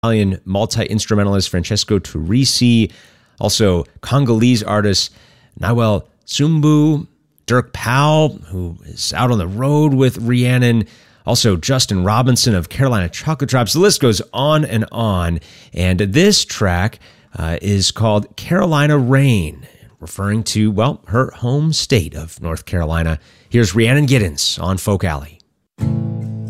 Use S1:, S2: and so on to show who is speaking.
S1: Italian multi-instrumentalist Francesco Turrisi, also Congolese artist Nawel Sumbu, Dirk Powell, who is out on the road with Rhiannon, also Justin Robinson of Carolina Chocolate Drops. The list goes on. And this track is called Carolina Rain, referring to, well, her home state of North Carolina. Here's Rhiannon Giddens on Folk Alley.